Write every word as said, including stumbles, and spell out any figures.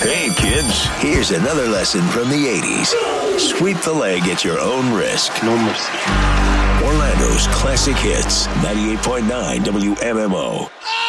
Hey, kids, here's another lesson from the eighties. Sweep the leg at your own risk. No mercy. Orlando's classic hits, ninety-eight point nine W M M O.